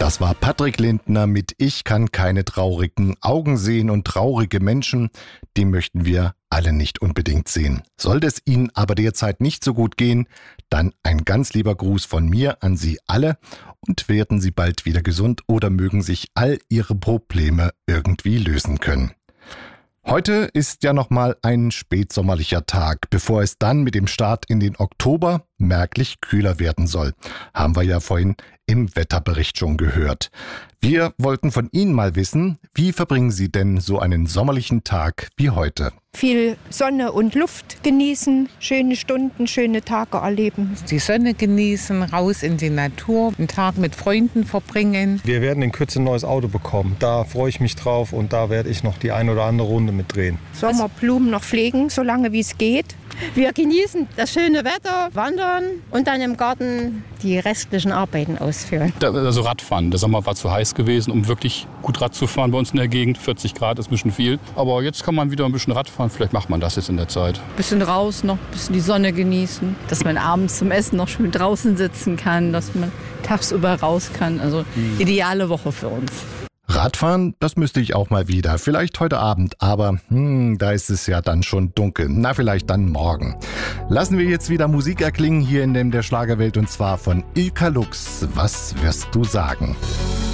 Das war Patrick Lindner mit Ich kann keine traurigen Augen sehen, und traurige Menschen, die möchten wir alle nicht unbedingt sehen. Sollte es Ihnen aber derzeit nicht so gut gehen, dann ein ganz lieber Gruß von mir an Sie alle und werden Sie bald wieder gesund oder mögen sich all Ihre Probleme irgendwie lösen können. Heute ist ja nochmal ein spätsommerlicher Tag, bevor es dann mit dem Start in den Oktober merklich kühler werden soll. Haben wir ja vorhin im Wetterbericht schon gehört. Wir wollten von Ihnen mal wissen, wie verbringen Sie denn so einen sommerlichen Tag wie heute? Viel Sonne und Luft genießen, schöne Stunden, schöne Tage erleben. Die Sonne genießen, raus in die Natur, einen Tag mit Freunden verbringen. Wir werden in Kürze ein neues Auto bekommen. Da freue ich mich drauf und da werde ich noch die eine oder andere Runde mitdrehen. Sommerblumen noch pflegen, solange wie es geht. Wir genießen das schöne Wetter, wandern und dann im Garten die restlichen Arbeiten ausführen. Also Radfahren. Der Sommer war zu heiß gewesen, um wirklich gut Rad zu fahren bei uns in der Gegend. 40 Grad ist ein bisschen viel. Aber jetzt kann man wieder ein bisschen Rad fahren. Vielleicht macht man das jetzt in der Zeit. Ein bisschen raus noch, ein bisschen die Sonne genießen. Dass man abends zum Essen noch schön draußen sitzen kann. Dass man tagsüber raus kann. Also ideale Woche für uns. Radfahren, das müsste ich auch mal wieder. Vielleicht heute Abend, aber da ist es ja dann schon dunkel. Na, vielleicht dann morgen. Lassen wir jetzt wieder Musik erklingen hier in der Schlagerwelt, und zwar von Ilka Lux. Was wirst du sagen?